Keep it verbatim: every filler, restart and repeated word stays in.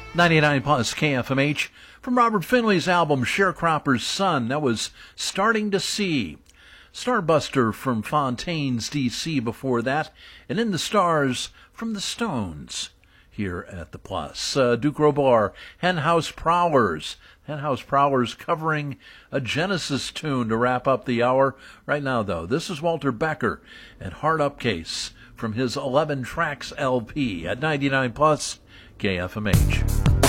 ninety-nine plus K F M H. From Robert Finley's album Sharecropper's Son, that was Starting to See. Starbuster from Fontaine's D C before that, and In the Stars from the Stones here at the Plus. Uh, Duke Robar, Henhouse Prowlers. Henhouse Prowlers covering a Genesis tune to wrap up the hour. Right now, though, this is Walter Becker and Hard Up Case from his eleven tracks L P at ninety-nine plus K F M H.